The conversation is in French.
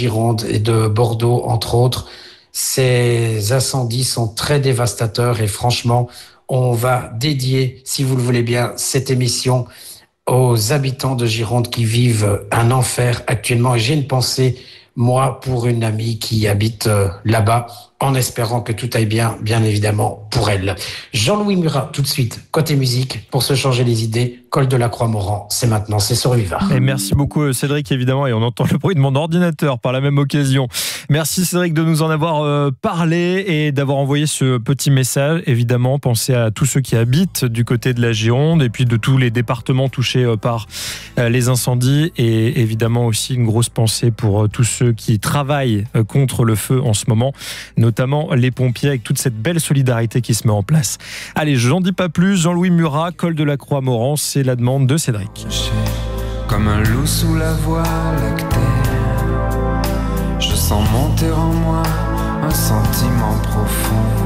Gironde et de Bordeaux, entre autres. Ces incendies sont très dévastateurs et franchement, on va dédier, si vous le voulez bien, cette émission aux habitants de Gironde qui vivent un enfer actuellement. Et j'ai une pensée, moi, pour une amie qui habite là-bas, en espérant que tout aille bien, bien évidemment, pour elle. Jean-Louis Murat, tout de suite, côté musique, pour se changer les idées, Col de la Croix-Moran, c'est maintenant, c'est sur Vivard. Et merci beaucoup Cédric, évidemment, et on entend le bruit de mon ordinateur par la même occasion. Merci Cédric de nous en avoir parlé et d'avoir envoyé ce petit message. Évidemment, pensez à tous ceux qui habitent du côté de la Gironde et puis de tous les départements touchés par les incendies, et évidemment aussi une grosse pensée pour tous ceux qui travaillent contre le feu en ce moment, notamment les pompiers, avec toute cette belle solidarité qui se met en place. Allez, je n'en dis pas plus. Jean-Louis Murat, Col de la Croix-Moran, c'est la demande de Cédric. Comme un loup sous la voie lactée, je sens monter en moi un sentiment profond.